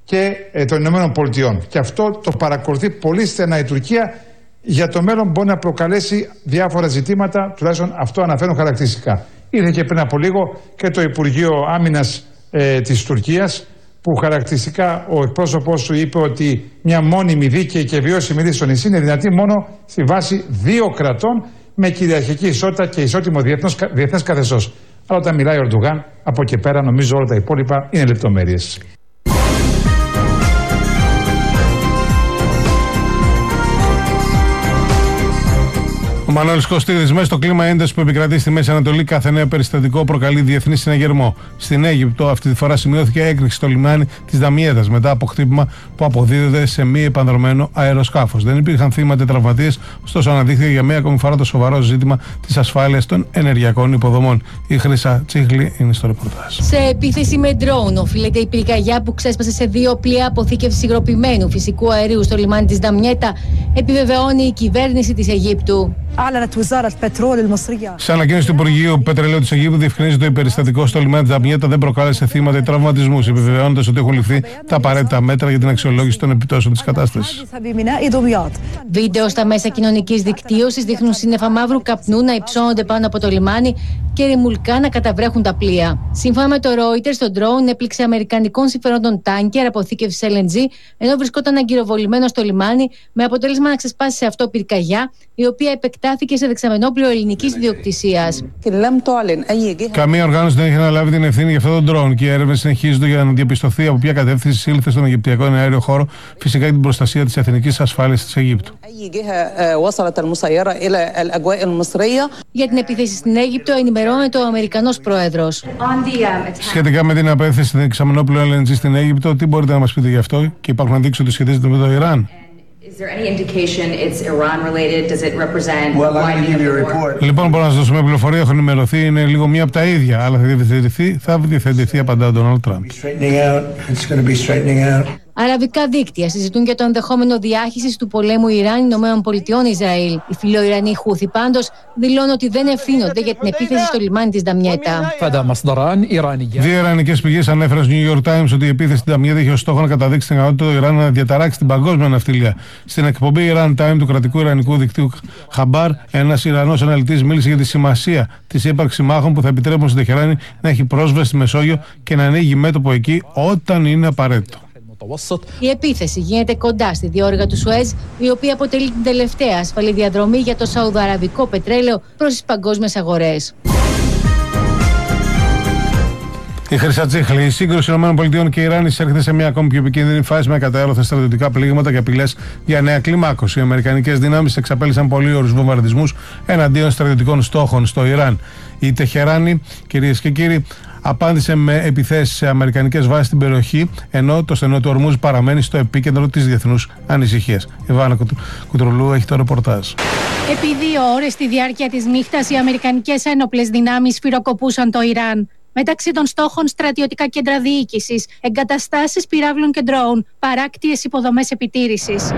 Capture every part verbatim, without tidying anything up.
και ε, των Ηνωμένων Πολιτειών. Και αυτό το παρακολουθεί πολύ στενά η Τουρκία. Για το μέλλον μπορεί να προκαλέσει διάφορα ζητήματα, τουλάχιστον αυτό αναφέρουν χαρακτηριστικά. Ήρθε και πριν από λίγο και το Υπουργείο Άμυνας ε, της Τουρκίας, που χαρακτηριστικά ο εκπρόσωπός του είπε ότι μια μόνιμη, δίκαιη και βιώσιμη λύση στο νησί είναι δυνατή μόνο στη βάση δύο κρατών με κυριαρχική ισότητα και ισότιμο διεθνές καθεστώς. Αλλά όταν μιλάει ο Ερντογάν, από εκεί πέρα νομίζω όλα τα υπόλοιπα είναι λεπτομέρειες. Ο Μανώλης Κωστίδης, μέσα στο κλίμα ένταση που επικρατεί στη Μέση Ανατολή, κάθε νέο περιστατικό προκαλεί διεθνή συναγερμό. Στην Αίγυπτο, αυτή τη φορά σημειώθηκε έκρηξη στο λιμάνι της Δαμιέτας μετά από χτύπημα που αποδίδεται σε μη επανδρωμένο αεροσκάφος. Δεν υπήρχαν θύματα τραβματίες, ωστόσο αναδείχθηκε για μία ακόμη φορά το σοβαρό ζήτημα της ασφάλειας των ενεργειακών υποδομών. Η Χρύσα Τσίχλη είναι στο ρεπορτάζ. Σε επίθεση με ντρόουν οφείλεται η πυρκαγιά που ξέσπασε σε δύο πλοία αποθήκευση υγροποιημένου φυσικού αερίου στο λιμάνι της Δαμιέτα, επιβεβαιώνει η κυβέρνηση της Αιγύπτου. Σε ανακοίνωση του Υπουργείου Πετρελαίου της Αιγύπτου, διευκρινίζει ότι το περιστατικό στο λιμάνι της Δαμιέτα δεν προκάλεσε θύματα ή τραυματισμούς, επιβεβαιώνοντας ότι έχουν ληφθεί τα απαραίτητα μέτρα για την αξιολόγηση των επιπτώσεων της κατάστασης. Βίντεο στα μέσα κοινωνικής δικτύωσης δείχνουν σύννεφα μαύρου καπνού να υψώνονται πάνω από το λιμάνι και ρημουλκά να καταβρέχουν τα πλοία. Σύμφωνα με το Reuters, το ντρόουν έπληξε αμερικανικών συμφερόντων τάνκερ αποθήκευσης ελ εν τζι, ενώ βρισκόταν αγκυροβολημένο στο λιμάνι, με αποτέλεσμα να ξεσπάσει σε αυτό πυρκαγιά, η οποία επεκτάθηκε σε δεξαμενόπλοιο ελληνικής ιδιοκτησίας. Καμία οργάνωση δεν έχει αναλάβει την ευθύνη για αυτό το ντρόουν και οι έρευνες συνεχίζονται για να διαπιστωθεί από ποια κατεύθυνση ήλθε στον Αιγυπτιακό αέριο χώρο, φυσικά για την προστασία της εθνικής ασφάλειας της Αιγύπτου. Για την επίθεση στην Αίγυπτο ενημερώνεται ο Αμερικανός πρόεδρος. Σχετικά με την απέθεση στην δεξαμενόπλοιο ελ εν τζι στην Αίγυπτο, τι μπορείτε να μας πείτε γι' αυτό και υπάρχουν ενδείξεις ότι σχετίζεται με το Ιράν? Λοιπόν, μπορώ να σας δώσω μια πληροφορία. Έχω ενημερωθεί, είναι λίγο μία από τα ίδια, αλλά θα διευθετηθεί, θα διευθετηθεί, απαντά ο Ντόναλντ Τραμπ. Αραβικά δίκτυα συζητούν για το ενδεχόμενο διάχυσης του πολέμου Ιράν, Ηνωμένων Πολιτειών, Ισραήλ. Οι φιλοϊρανοί Χούθι πάντως δηλώνουν ότι δεν ευθύνονται για την επίθεση στο λιμάνι της Δαμιέτα. Δύο ιρανικές πηγές ανέφεραν στο New York Times ότι η επίθεση στην Δαμιέτα είχε ως στόχο να καταδείξει την ικανότητα του Ιράν να διαταράξει την παγκόσμια ναυτιλία. Στην εκπομπή Iran Time του κρατικού ιρανικού δικτύου Χαμπάρ, ένας Ιρανός αναλυτής μίλησε για τη σημασία της ύπαρξης μάχων που θα επιτρέπουν στην Τεχεράνη να έχει πρόσβαση στη Μεσόγειο και να ανοίγει μέτωπο εκεί όταν είναι απαραίτητο. Η επίθεση γίνεται κοντά στη διόρυγα του Σουέζ, η οποία αποτελεί την τελευταία ασφαλή διαδρομή για το σαουδαραβικό πετρέλαιο προς τις παγκόσμιες αγορές. Η Χρύσα Τσίχλη, η σύγκρουση ΗΠΑ και Ιράν εισέρχεται σε μια ακόμη πιο επικίνδυνη φάση με κατέρωθεν στρατιωτικά πλήγματα και απειλές για νέα κλιμάκωση. Οι αμερικανικές δυνάμεις εξαπέλυσαν πολύωρους βομβαρδισμούς εναντίον στρατιωτικών στόχων στο Ιράν. Η Τεχεράνη, κυρίες και κύριοι, απάντησε με επιθέσεις σε αμερικανικές βάσεις στην περιοχή, ενώ το στενό του Ορμούζ παραμένει στο επίκεντρο της διεθνούς ανησυχίας. Η Βάνα Κουτρουλού έχει το ρεπορτάζ. Επί δύο ώρες στη διάρκεια της νύχτας, οι αμερικανικές ένοπλες δυνάμεις σφυροκοπούσαν το Ιράν. Μεταξύ των στόχων στρατιωτικά κέντρα διοίκησης, εγκαταστάσεις πυράβλων και ντρόουν, παράκτιες υποδομές επιτήρησης.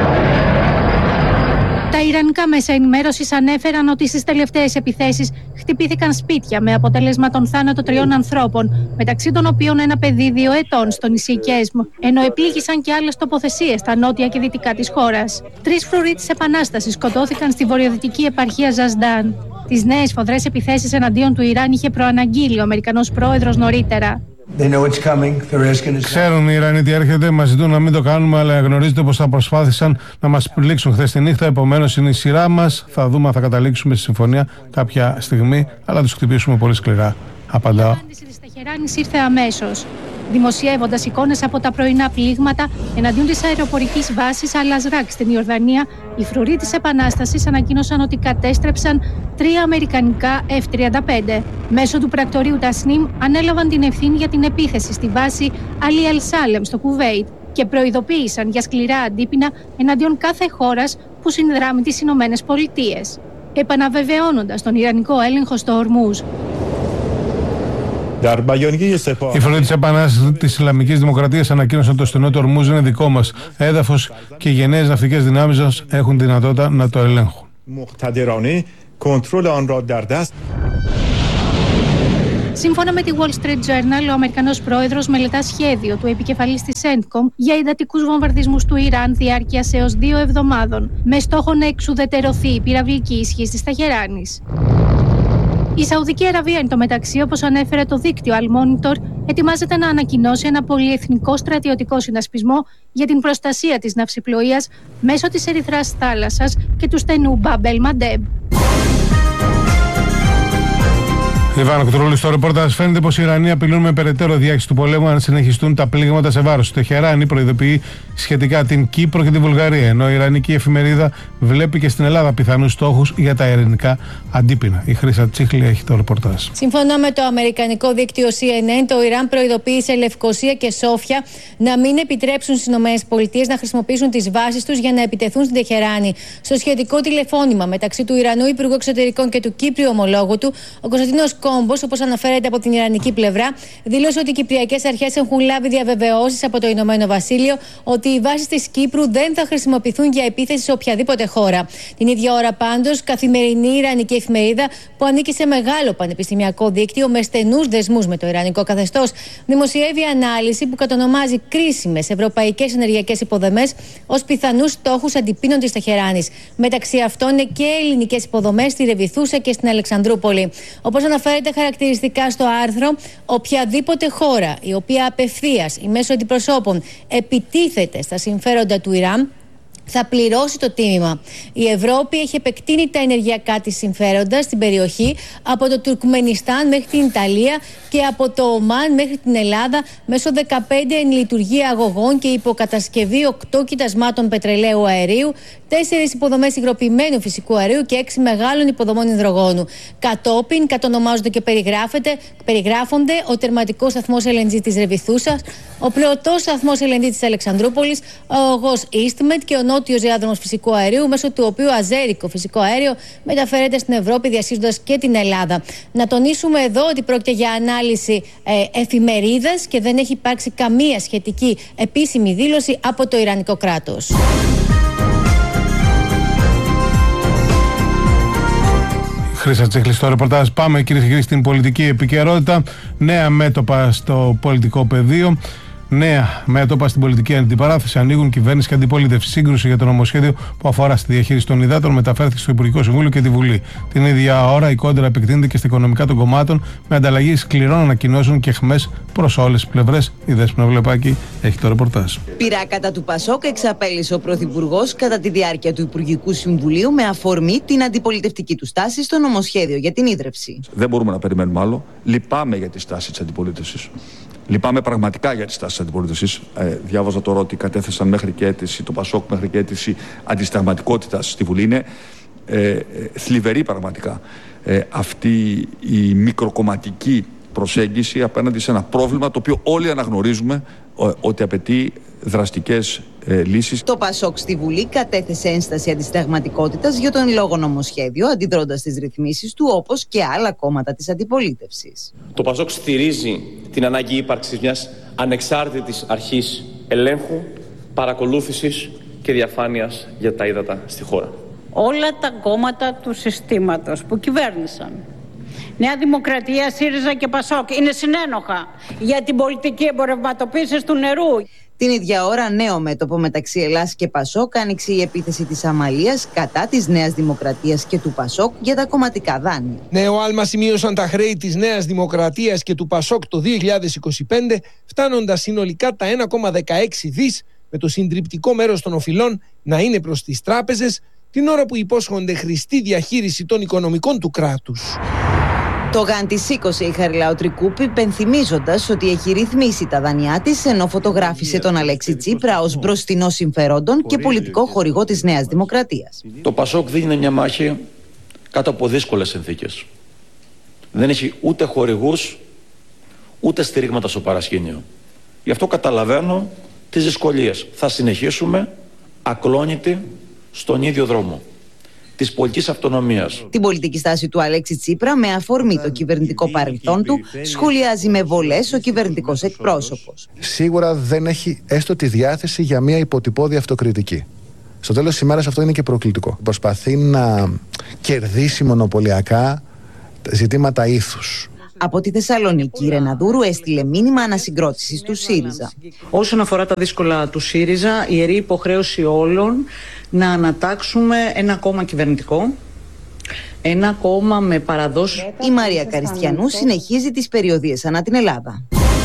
Τα ιρανικά μέσα ενημέρωσης ανέφεραν ότι στις τελευταίες επιθέσεις χτυπήθηκαν σπίτια με αποτέλεσμα τον θάνατο τριών ανθρώπων, μεταξύ των οποίων ένα παιδί δύο ετών στο νησί Κέσμ, ενώ επλήγησαν και άλλες τοποθεσίες στα νότια και δυτικά της χώρας. Τρεις φρουροί της Επανάστασης σκοτώθηκαν στη βορειοδυτική επαρχία Ζασντάν. Τις νέες σφοδρές επιθέσεις εναντίον του Ιράν είχε προαναγγείλει ο Αμερικανός πρόεδρος νωρίτερα. Ξέρουν οι Ιρανοί τι έρχεται, μας ζητούν να μην το κάνουμε, αλλά γνωρίζετε πως θα προσπάθησαν να μας πλήξουν χθες τη νύχτα. Επομένως είναι η σειρά μας. Θα δούμε αν θα καταλήξουμε στη συμφωνία κάποια στιγμή, αλλά τους χτυπήσουμε πολύ σκληρά. Απαντάω. Η απάντηση της Τεχεράνης ήρθε αμέσως, δημοσιεύοντας εικόνες από τα πρωινά πλήγματα εναντίον της αεροπορικής βάσης Αλ-Αζράκ στην Ιορδανία. Οι φρουροί της Επανάστασης ανακοίνωσαν ότι κατέστρεψαν τρία αμερικανικά εφ τριάντα πέντε. Μέσω του πρακτορείου Τασνίμ ανέλαβαν την ευθύνη για την επίθεση στη βάση Αλι Αλ-Σάλεμ στο Κουβέιτ και προειδοποίησαν για σκληρά αντίπεινα εναντίον κάθε χώρας που συνδράμει τις Ηνωμένες Πολιτείες, επαναβεβαιώνοντας τον ιρανικό έλεγχο στο Ορμούζ. Οι φρουροί της Επανάστασης της Ισλαμικής Δημοκρατίας ανακοίνωσαν ότι το στενό του Ορμούζ είναι δικό μας έδαφος και οι γενναίες ναυτικές δυνάμεις μας έχουν δυνατότητα να το ελέγχουν. Σύμφωνα με τη Wall Street Journal, ο Αμερικανός πρόεδρος μελετά σχέδιο του επικεφαλής της CENTCOM για εντατικούς βομβαρδισμούς του Ιράν διάρκειας έως δύο εβδομάδων, με στόχο να εξουδετερωθεί η πυραυλική ισχύ της Τεχεράνης. Η Σαουδική Αραβία, εν τω μεταξύ, όπως ανέφερε το δίκτυο Al Monitor, ετοιμάζεται να ανακοινώσει ένα πολυεθνικό στρατιωτικό συνασπισμό για την προστασία της ναυσιπλοείας μέσω της Ερυθράς θάλασσας και του στενού Μπαμπ ελ Μαντέμ. Ιβάνα Κουτρούλη, στο ρεπορτάζ φαίνεται πως οι Ιρανοί απειλούν με περαιτέρω διάχυση του πολέμου αν συνεχιστούν τα πλήγματα σε βάρος του. Τεχεράνη προειδοποιεί σχετικά την Κύπρο και τη Βουλγαρία, ενώ η Ιρανική εφημερίδα βλέπει και στην Ελλάδα πιθανούς στόχους για τα ειρηνικά αντίπεινα. Η Χρύσα Τσίχλη έχει το ρεπορτάζ. Σύμφωνα με το αμερικανικό δίκτυο σι εν εν, το Ιράν προειδοποίησε Λευκοσία και Σόφια να μην επιτρέψουν στις ΗΠΑ να χρησιμοποιήσουν τις βάσεις τους για να επιτεθούν στην Τεχεράνη. Στο σχετικό τηλεφώνημα μεταξύ του Ιρανού Υπουργού Εξωτερικών και του Κύπριου ομολόγου του, ο Κωνσταντίνος Κόμπος, όπως αναφέρεται από την Ιρανική πλευρά, δήλωσε ότι οι κυπριακές αρχές έχουν λάβει διαβεβαιώσεις από το Ηνωμένο Βασίλειο ότι οι βάσεις της Κύπρου δεν θα χρησιμοποιηθούν για επίθεση σε οποιαδήποτε χώρα. Την ίδια ώρα, πάντως, καθημερινή Ιρανική εφημερίδα που ανήκει σε μεγάλο πανεπιστημιακό δίκτυο με στενούς δεσμούς με το Ιρανικό καθεστώς, δημοσιεύει ανάλυση που κατονομάζει κρίσιμες ευρωπαϊκές ενεργειακές υποδομές ως πιθανούς στόχους αντιπίνων της Τεχεράνης. Μεταξύ αυτών είναι και ελληνικές υποδομές στη Ρεβιθούσα και στην Αλεξανδρούπολη. Όπως αναφέρεται χαρακτηριστικά στο άρθρο, οποιαδήποτε χώρα η οποία απευθείας ή μέσω αντιπροσώπων επιτίθεται στα συμφέροντα του Ιράν θα πληρώσει το τίμημα. Η Ευρώπη έχει επεκτείνει τα ενεργειακά της συμφέροντα στην περιοχή από το Τουρκμενιστάν μέχρι την Ιταλία και από το Ομάν μέχρι την Ελλάδα μέσω δεκαπέντε εν λειτουργία αγωγών και υποκατασκευή οκτώ κοιτασμάτων πετρελαίου αερίου, τέσσερις υποδομές υγροποιημένου φυσικού αερίου και έξι μεγάλων υποδομών υδρογόνου. Κατόπιν κατονομάζονται και περιγράφονται ο τερματικός σταθμός ελ εν τζι της Ρεβιθούσας, ο πλωτός σταθμός ελ εν τζι της Αλεξανδρούπολης, ο αγωγός EastMed και ο νότιος διάδρομος φυσικού αερίου, μέσω του οποίου αζέρικο φυσικό αέριο μεταφέρεται στην Ευρώπη, διασχίζοντας και την Ελλάδα. Να τονίσουμε εδώ ότι πρόκειται για ανάλυση ε, εφημερίδας και δεν έχει υπάρξει καμία σχετική επίσημη δήλωση από το Ιρανικό κράτος. Χρύσα Τσίχλη στο ρεπορτάζ. Πάμε, κυρίες και κύριοι, στην πολιτική επικαιρότητα. Νέα μέτωπα στο πολιτικό πεδίο. Νέα μέτωπα στην πολιτική αντιπαράθεση ανοίγουν κυβέρνηση και αντιπολίτευση. Σύγκρουση για το νομοσχέδιο που αφορά στη διαχείριση των υδάτων μεταφέρθηκε στο Υπουργικό Συμβούλιο και τη Βουλή. Την ίδια ώρα η κόντρα επεκτείνεται και στα οικονομικά των κομμάτων με ανταλλαγή σκληρών ανακοινώσεων και χμές προς όλες τις πλευρές. Η Δέσποινα Βλεπάκη έχει το ρεπορτάζ. Πειρά κατά του Πασόκ εξαπέλυσε ο Πρωθυπουργός κατά τη διάρκεια του Υπουργικού Συμβουλίου με αφορμή την αντιπολιτευτική του στάση στο νομοσχέδιο για την ίδρυυση. Δεν μπορούμε να περιμένουμε άλλο. Λυπάμαι για τη στάση της αντιπολίτευσης. Λυπάμαι πραγματικά για τη στάση της αντιπολίτευσης. Ε, διάβαζα τώρα ότι κατέθεσαν μέχρι και αίτηση, το Πασόκ μέχρι και αίτηση αντισυνταγματικότητας στη Βουλή. Είναι ε, ε, θλιβερή πραγματικά ε, αυτή η μικροκομματική προσέγγιση απέναντι σε ένα πρόβλημα το οποίο όλοι αναγνωρίζουμε ε, ότι απαιτεί δραστικές ε, λύσεις. Το Πασόκ στη Βουλή κατέθεσε ένσταση αντισυνταγματικότητας για τον λόγο νομοσχέδιο, αντιδρώντας τις ρυθμίσεις του, όπως και άλλα κόμματα της αντιπολίτευσης. Το Πασόκ στηρίζει την ανάγκη ύπαρξης μιας ανεξάρτητης αρχής ελέγχου, παρακολούθησης και διαφάνειας για τα ύδατα στη χώρα. Όλα τα κόμματα του συστήματος που κυβέρνησαν, Νέα Δημοκρατία, ΣΥΡΙΖΑ και Πασόκ, είναι συνένοχα για την πολιτική εμπορευματοποίηση του νερού. Την ίδια ώρα, νέο μέτωπο μεταξύ Ελλάς και Πασόκ άνοιξε η επίθεση της Αμαλίας κατά της Νέας Δημοκρατίας και του Πασόκ για τα κομματικά δάνεια. Νέο άλμα σημείωσαν τα χρέη της Νέας Δημοκρατίας και του Πασόκ το δύο χιλιάδες είκοσι πέντε, φτάνοντας συνολικά τα ένα κόμμα δεκαέξι δις, με το συντριπτικό μέρος των οφειλών να είναι προς τις τράπεζες, την ώρα που υπόσχονται χρηστή διαχείριση των οικονομικών του κράτους. Το γαν τη σήκωσε η Χαριλάου Τρικούπη, υπενθυμίζοντας ότι έχει ρυθμίσει τα δάνειά της, ενώ φωτογράφησε τον Αλέξη Τσίπρα ως μπροστινό συμφερόντων και πολιτικό χορηγό της Νέας Δημοκρατίας. Το Πασόκ δίνει μια μάχη κάτω από δύσκολες συνθήκες. Δεν έχει ούτε χορηγούς, ούτε στηρίγματα στο παρασκήνιο. Γι' αυτό καταλαβαίνω τις δυσκολίες. Θα συνεχίσουμε ακλόνητοι στον ίδιο δρόμο της πολιτικής αυτονομίας. Την πολιτική στάση του Αλέξη Τσίπρα, με αφορμή το κυβερνητικό παρελθόν του, σχολιάζει με βολές ο κυβερνητικός εκπρόσωπος. Σίγουρα δεν έχει έστω τη διάθεση για μια υποτυπώδη αυτοκριτική. Στο τέλος της ημέρας αυτό είναι και προκλητικό. Προσπαθεί να κερδίσει μονοπωλιακά ζητήματα ήθους. Από τη Θεσσαλονίκη, η Ρεναδούρου έστειλε μήνυμα ανασυγκρότησης του ΣΥΡΙΖΑ. Όσον αφορά τα δύσκολα του ΣΥΡΙΖΑ, η ιερή υποχρέωση όλων να ανατάξουμε ένα κόμμα κυβερνητικό, ένα κόμμα με παραδόσεις. Η Μαρία Καριστιανού συνεχίζει τις περιοδίες ανά την Ελλάδα.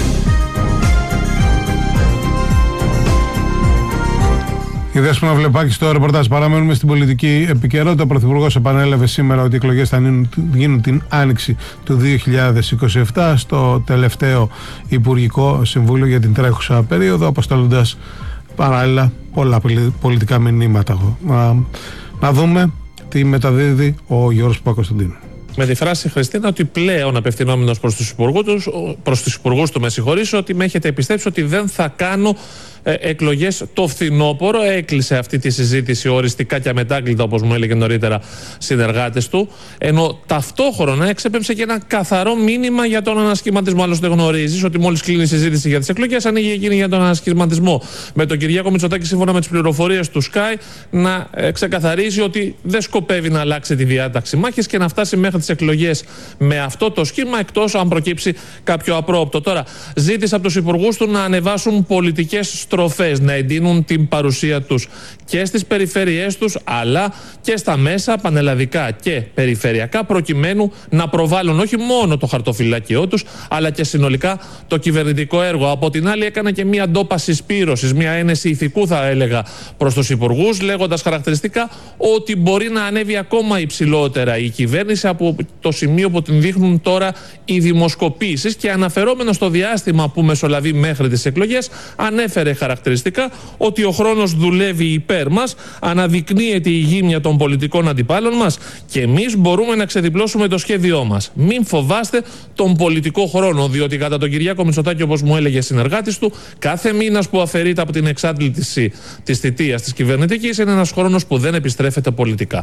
Η Δέσποινα Βλεπάκη στο ρεπορτάζ. Παραμένουμε στην πολιτική επικαιρότητα. Ο Πρωθυπουργός επανέλαβε σήμερα ότι οι εκλογές θα γίνουν την άνοιξη του δύο χιλιάδες είκοσι επτά στο τελευταίο Υπουργικό Συμβούλιο για την τρέχουσα περίοδο, αποστέλλοντας παράλληλα πολλά πολιτικά μηνύματα. Να, να δούμε τι μεταδίδει ο Γιώργος Παπακοσταντίνου. Με τη φράση, Χριστίνα, ότι πλέον απευθυνόμενος προς τους υπουργούς, προς τους υπουργούς του, με συγχωρήσω, ότι με έχετε πιστέψει ότι δεν θα κάνω ε, εκλογές το φθινόπωρο. Έκλεισε αυτή τη συζήτηση οριστικά και αμετάκλητα, όπως μου έλεγε νωρίτερα συνεργάτες του, ενώ ταυτόχρονα έξεπεμψε και ένα καθαρό μήνυμα για τον ανασχηματισμό. Άλλωστε γνωρίζεις ότι μόλις κλείνει η συζήτηση για τις εκλογές, ανοίγει εκείνη για τον ανασχηματισμό. Με τον Κυριάκο Μητσοτάκη, σύμφωνα με τις πληροφορίες του Sky, να ε, ξεκαθαρίζει ότι δεν σκοπεύει να αλλάξει τη διάταξη μάχης και να φτάσει μέχρι τις εκλογές με αυτό το σχήμα, εκτός αν προκύψει κάποιο απρόοπτο. Τώρα, ζήτησε από τους υπουργούς του να ανεβάσουν πολιτικές στροφές, να εντείνουν την παρουσία τους και στις περιφέρειές τους, αλλά και στα μέσα πανελλαδικά και περιφερειακά, προκειμένου να προβάλλουν όχι μόνο το χαρτοφυλάκιό τους, αλλά και συνολικά το κυβερνητικό έργο. Από την άλλη, έκανε και μία ντόπα συσπήρωσης, μία ένεση ηθικού, θα έλεγα, προς τους υπουργούς, λέγοντας χαρακτηριστικά ότι μπορεί να ανέβει ακόμα υψηλότερα η κυβέρνηση από το σημείο που την δείχνουν τώρα οι δημοσκοπήσεις, και αναφερόμενο στο διάστημα που μεσολαβεί μέχρι τις εκλογές, ανέφερε χαρακτηριστικά ότι ο χρόνος δουλεύει υπέρ μας, αναδεικνύεται η γύμνια των πολιτικών αντιπάλων μας και εμείς μπορούμε να ξεδιπλώσουμε το σχέδιό μας. Μην φοβάστε τον πολιτικό χρόνο, διότι κατά τον Κυριάκο Μητσοτάκη, όπως μου έλεγε συνεργάτης του, κάθε μήνας που αφαιρείται από την εξάντληση της θητείας της κυβερνητικής είναι ένας χρόνος που δεν επιστρέφεται πολιτικά.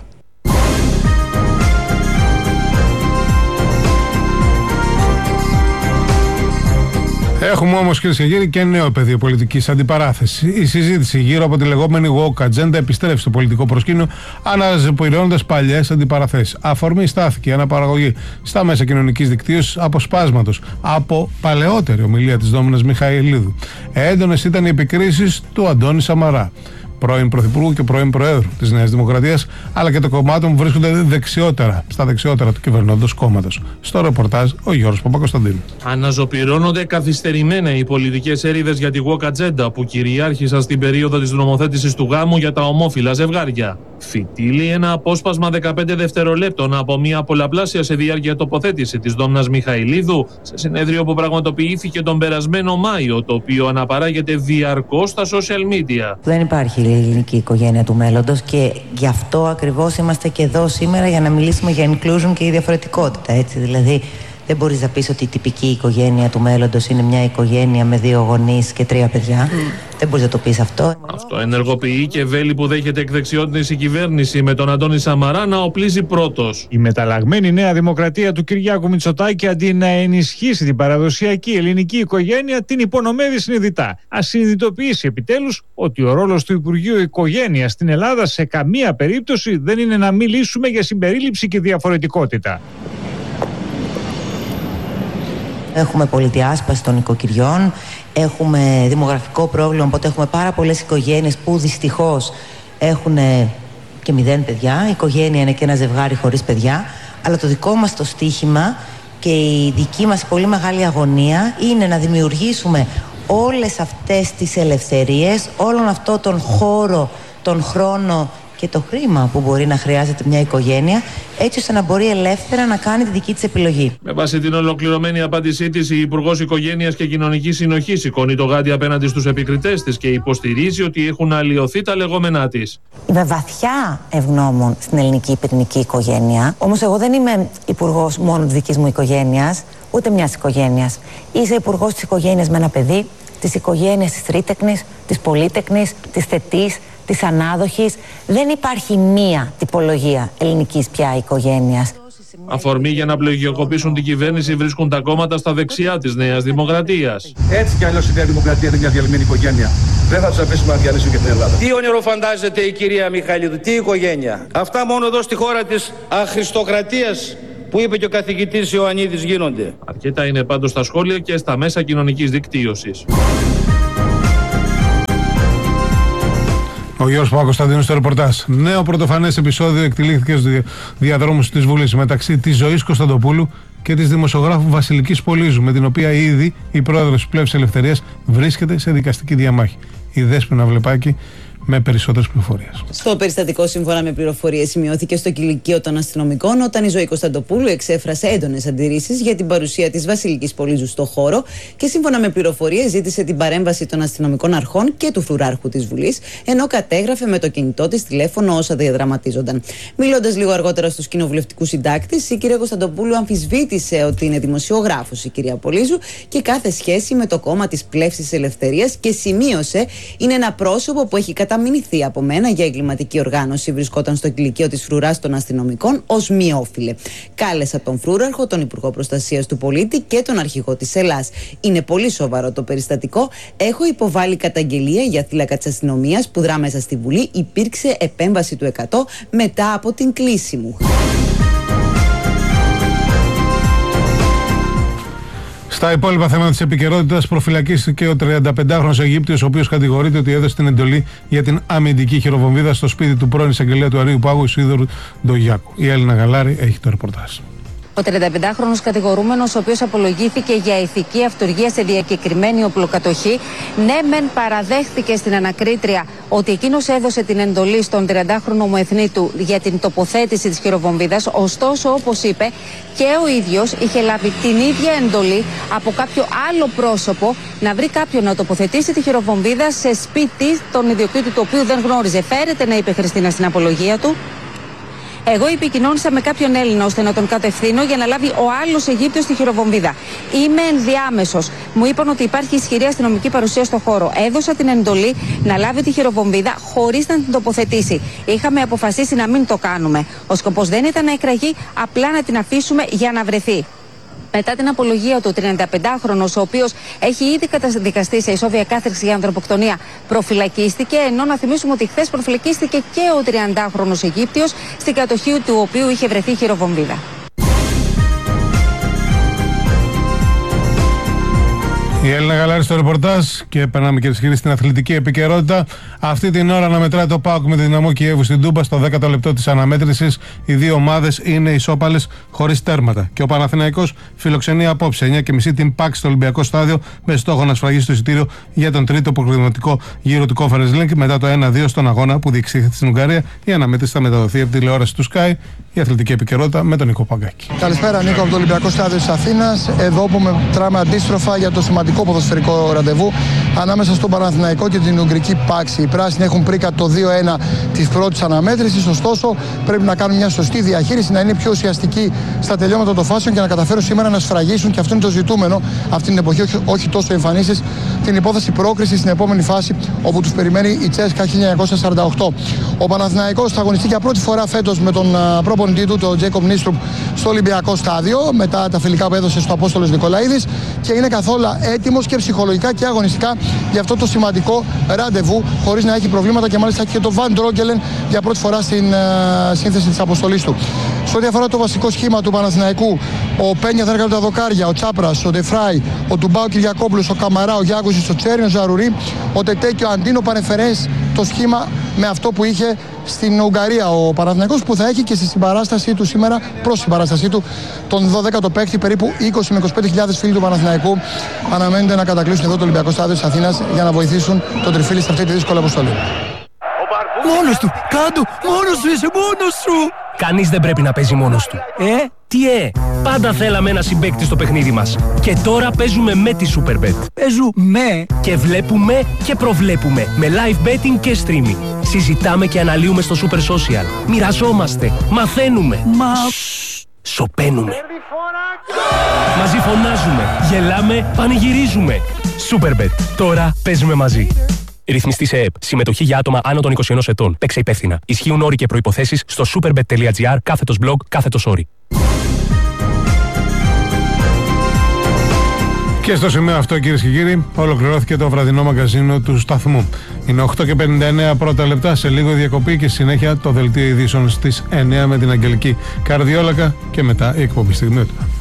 Έχουμε όμως, κυρίες και κύριοι, και νέο πεδίο πολιτικής αντιπαράθεσης. Η συζήτηση γύρω από τη λεγόμενη woke agenda επιστρέφει στο πολιτικό προσκήνιο, αναζωπηρώνοντας παλιές αντιπαραθέσεις. Αφορμή στάθηκε η αναπαραγωγή στα μέσα κοινωνικής δικτύωσης αποσπάσματος από παλαιότερη ομιλία της Δόμνας Μιχαηλίδου. Έντονες ήταν οι επικρίσεις του Αντώνη Σαμαρά, πρώην Πρωθυπουργού και πρώην Προέδρου της Νέας Δημοκρατίας, αλλά και των κομμάτων που βρίσκονται δεξιότερα, στα δεξιότερα του κυβερνώντος κόμματος. Στο ρεπορτάζ ο Γιώργος Παπακοσταντίνου. Αναζωπηρώνονται καθυστερημένα οι πολιτικές έρηδες για τη woke agenda που κυριάρχησαν στην περίοδο της νομοθέτησης του γάμου για τα ομόφυλα ζευγάρια. Φυτίλει ένα απόσπασμα δεκαπέντε δευτερολέπτων από μια πολλαπλάσια σε διάρκεια τοποθέτηση της Δόμνας Μιχαηλίδου σε συνέδριο που πραγματοποιήθηκε τον περασμένο Μάιο, το οποίο αναπαράγεται διαρκώς στα social media. Δεν υπάρχει η ελληνική οικογένεια του μέλλοντος και γι' αυτό ακριβώς είμαστε και εδώ σήμερα, για να μιλήσουμε για inclusion και η διαφορετικότητα. Έτσι, δηλαδή, δεν μπορείς να πεις ότι η τυπική οικογένεια του μέλλοντος είναι μια οικογένεια με δύο γονείς και τρία παιδιά. Mm. Δεν μπορείς να το πεις αυτό. Αυτό ενεργοποιεί και βέλη που δέχεται εκδεξιότητες η κυβέρνηση, με τον Αντώνη Σαμαρά να οπλίζει πρώτος. Η μεταλλαγμένη Νέα Δημοκρατία του Κυριάκου Μητσοτάκη, αντί να ενισχύσει την παραδοσιακή ελληνική οικογένεια, την υπονομεύει συνειδητά. Ας συνειδητοποιήσει επιτέλους ότι ο ρόλος του Υπουργείου Οικογένειας στην Ελλάδα σε καμία περίπτωση δεν είναι να μιλήσουμε για συμπερίληψη και διαφορετικότητα. Έχουμε πολυδιάσπαση των οικοκυριών, έχουμε δημογραφικό πρόβλημα, οπότε έχουμε πάρα πολλές οικογένειες που δυστυχώς έχουν και μηδέν παιδιά. Η οικογένεια είναι και ένα ζευγάρι χωρίς παιδιά. Αλλά το δικό μας το στίχημα και η δική μας πολύ μεγάλη αγωνία είναι να δημιουργήσουμε όλες αυτές τις ελευθερίες, όλον αυτό τον χώρο, τον χρόνο και το χρήμα που μπορεί να χρειάζεται μια οικογένεια, έτσι ώστε να μπορεί ελεύθερα να κάνει τη δική της επιλογή. Με βάση την ολοκληρωμένη απάντησή της, η Υπουργός Οικογένειας και Κοινωνικής Συνοχής σηκώνει το γάντι απέναντι στους επικριτές της και υποστηρίζει ότι έχουν αλλοιωθεί τα λεγόμενά της. Είμαι βαθιά ευγνώμων στην ελληνική πυρηνική οικογένεια. Όμως, εγώ δεν είμαι υπουργός μόνο της δικής μου οικογένειας, ούτε μιας οικογένειας. Είσαι υπουργός της οικογένειας με ένα παιδί, της οικογένειας της τρίτεκνης, της πολύτεκνης, της θετής, της ανάδοχης. Δεν υπάρχει μία τυπολογία ελληνικής πια οικογένειας. Αφορμή για να πλογιοκοπήσουν την κυβέρνηση βρίσκουν τα κόμματα στα δεξιά της Νέας Δημοκρατίας. Έτσι κι αλλιώς η Νέα Δημοκρατία είναι μια διαλυμένη οικογένεια. Δεν θα τους αφήσουμε να διαλύσουν και την Ελλάδα. Τι όνειρο φαντάζεται η κυρία Μιχαηλίδου, τι οικογένεια? Αυτά μόνο εδώ στη χώρα της αχρηστοκρατίας που είπε και ο καθηγητής Ιωαννίδης γίνονται. Αρκετά είναι πάντως στα σχόλια και στα μέσα κοινωνικής δικτύωσης. Ο Γιώργος Παπακοσταντίνου στο ρεπορτάζ. Νέο πρωτοφανές επεισόδιο εκτελήχθηκε στους διαδρόμους της Βουλής μεταξύ της Ζωής Κωνσταντοπούλου και της δημοσιογράφου Βασιλικής Πολύζου, με την οποία ήδη η πρόεδρος της Πλεύσης Ελευθερίας βρίσκεται σε δικαστική διαμάχη. Η Δέσποινα Βλεπάκη με περισσότερες πληροφορίες. Στο περιστατικό, σύμφωνα με πληροφορίες, σημειώθηκε στο κηλικείο των αστυνομικών όταν η Ζωή Κωνσταντοπούλου εξέφρασε έντονες αντιρρήσεις για την παρουσία της Βασιλικής Πολύζου στο χώρο και, σύμφωνα με πληροφορίες, ζήτησε την παρέμβαση των αστυνομικών αρχών και του φρουράρχου της Βουλής, ενώ κατέγραφε με το κινητό της τηλέφωνο όσα διαδραματίζονταν. Μιλώντας λίγο αργότερα στους κοινοβουλευτικούς συντάκτες, η κυρία Κωνσταντοπούλου αμφισβήτησε ότι είναι δημοσιογράφος η κυρία Πολύζου και κάθε σχέση με το κόμμα της Πλεύσης Ελευθερίας και σημείωσε: είναι ένα πρόσωπο που έχει κατα μηνυθεί από μένα για εγκληματική οργάνωση. Βρισκόταν στο κηλικείο της φρουράς των αστυνομικών ως μη όφιλε. Κάλεσα τον φρούραρχο, τον Υπουργό Προστασίας του Πολίτη και τον Αρχηγό της Ελλάς. Είναι πολύ σοβαρό το περιστατικό. Έχω υποβάλει καταγγελία για θύλακα της αστυνομίας που δρά μέσα στη Βουλή. Υπήρξε επέμβαση του εκατό μετά από την κλήση μου. Στα υπόλοιπα θέματα της επικαιρότητας, προφυλακίστηκε ο τριανταπεντάχρονος Αιγύπτιος, ο οποίος κατηγορείται ότι έδωσε την εντολή για την αμυντική χειροβομβίδα στο σπίτι του πρώην εισαγγελέα του Αρείου Πάγου, Ισίδωρου Ντογιάκου. Η Έλληνα Γαλάρη έχει το ρεπορτάζ. Ο τριανταπεντάχρονος κατηγορούμενος, ο οποίος απολογήθηκε για ηθική αυτουργία σε διακεκριμένη οπλοκατοχή, ναι μεν παραδέχθηκε στην ανακρίτρια ότι εκείνος έδωσε την εντολή στον τριαντάχρονο ομοεθνή του για την τοποθέτηση της χειροβομβίδας, ωστόσο, όπως είπε, και ο ίδιος είχε λάβει την ίδια εντολή από κάποιο άλλο πρόσωπο να βρει κάποιον να τοποθετήσει τη χειροβομβίδα σε σπίτι τον ιδιοκτήτη του οποίου δεν γνώριζε. Φέρεται να είπε Χριστίνα στην απολογία του: εγώ επικοινώνησα με κάποιον Έλληνα ώστε να τον κατευθύνω για να λάβει ο άλλος Αιγύπτιος τη χειροβομβίδα. Είμαι ενδιάμεσος. Μου είπαν ότι υπάρχει ισχυρή αστυνομική παρουσία στο χώρο. Έδωσα την εντολή να λάβει τη χειροβομβίδα χωρίς να την τοποθετήσει. Είχαμε αποφασίσει να μην το κάνουμε. Ο σκοπός δεν ήταν να εκραγεί, απλά να την αφήσουμε για να βρεθεί. Μετά την απολογία του, ο τριανταπεντάχρονος, ο οποίος έχει ήδη καταδικαστεί σε ισόβια κάθριξη για ανθρωποκτονία, προφυλακίστηκε, ενώ να θυμίσουμε ότι χθες προφυλακίστηκε και ο τριαντάχρονος Αιγύπτιος, στην κατοχή του οποίου είχε βρεθεί χειροβομβίδα. Η Έλληνα Γαλάρη στο ρεπορτάζ και περνάμε κυρίες και κύριοι στην αθλητική επικαιρότητα. Αυτή την ώρα αναμετράει το ΠΑΟΚ με τη Δυναμό Κιέβου στην Τούμπα στο δέκατο λεπτό της αναμέτρησης. Οι δύο ομάδες είναι ισόπαλες χωρίς τέρματα. Και ο Παναθηναϊκός φιλοξενεί απόψε εννιά και μισή την ΠΑΚ στο Ολυμπιακό Στάδιο με στόχο να σφραγίσει το εισιτήριο για τον τρίτο προκριματικό γύρο του Conference League μετά το ένα δύο στον αγώνα που διεξήχθη στην Ουγγαρία. Η αναμέτρηση θα μεταδοθεί από τη τηλεόραση του Sky. Η αθλητική επικαιρότητα με τον Νίκο Παγκάκη. Καλησπέρα, Νίκο, από το Ολυμπιακό Στάδιο της Αθήνας. Εδώ που μετράμε αντίστροφα για το σημαντικό ποδοσφαιρικό ραντεβού ανάμεσα στον Παναθηναϊκό και την Ουγγρική Πάξη. Οι πράσινοι έχουν πρίκα το δύο ένα της πρώτης αναμέτρησης, ωστόσο πρέπει να κάνουν μια σωστή διαχείριση, να είναι πιο ουσιαστικοί στα τελειώματα των φάσεων και να καταφέρουν σήμερα να σφραγίσουν, και αυτό είναι το ζητούμενο αυτή την εποχή, όχι, όχι τόσο εμφανίσεις, την υπόθεση πρόκρισης στην επόμενη φάση όπου τους περιμένει η Τσέσκα χίλια εννιακόσια σαράντα οκτώ. Ο Παναθηναϊκός θα αγωνιστεί για πρώτη φορά φέτος με τον προπονητή του, τον Τζέικοπ Νίστρουπ, στο Ολυμπιακό Στάδιο μετά τα φιλικά που έδωσε στο Απόστολος Νικολαίδης και είναι καθόλου έτοιμος και ψυχολογικά και αγωνιστικά για αυτό το σημαντικό ραντεβού, χωρίς να έχει προβλήματα, και μάλιστα έχει και τον Βαν Ντρόγκελεν για πρώτη φορά στην uh, σύνθεση της αποστολής του. Σε ό,τι αφορά το βασικό σχήμα του Παναθηναϊκού, ο Πένια θα έκανε τα δοκάρια, ο Τσάπρας, ο Ντεφράι, ο Τουμπάου Κυριακόπουλος, ο Καμαρά, ο Γιάκουσης, ο Τσέριν, ο Ζαρουρί, ο Τετέ και ο Αντίνο Πανεφερές, το σχήμα με αυτό που είχε στην Ουγγαρία ο Παναθηναϊκός, που θα έχει και στη συμπαράστασή του σήμερα, προς συμπαράστασή του, τον δωδέκατο παίκτη. Περίπου είκοσι με είκοσι πέντε χιλιάδες φίλοι του Παναθηναϊκού αναμένεται να κατακλείσουν εδώ το Ολυμπιακό Στάδιο της Αθήνας για να βοηθήσουν τον τριφύλι σε αυτή τη δύσκολη αποστολή. Μόνος του! Κάντο! Μόνος σου είσαι! Μόνος σου! Κανείς δεν πρέπει να παίζει μόνος του. Ε? Τι ε? Πάντα θέλαμε ένα συμπαίκτη στο παιχνίδι μας. Και τώρα παίζουμε με τη Superbet. Παίζουμε και βλέπουμε και προβλέπουμε με live betting και streaming. Συζητάμε και αναλύουμε στο Super Social. Μοιραζόμαστε, μαθαίνουμε. Μα... σωπαίνουμε. Μαζί φωνάζουμε, γελάμε, πανηγυρίζουμε. Superbet. Τώρα παίζουμε μαζί. Ρυθμιστή σε ΕΕΠ. Συμμετοχή για άτομα άνω των είκοσι ενός ετών. Παίξε υπεύθυνα. Ισχύουν όροι και προϋποθέσεις στο superbet.gr κάθετος blog κάθετος όροι. Και στο σημείο αυτό, κυρίες και κύριοι, ολοκληρώθηκε το βραδινό μαγκαζίνο του σταθμού. Είναι οκτώ και πενήντα εννέα πρώτα λεπτά, σε λίγο διακοπή και συνέχεια το δελτίο ειδήσεων στις εννέα με την Αγγελική Καρδιόλακα και μετά η εκπομπή Στιγμιότυπα.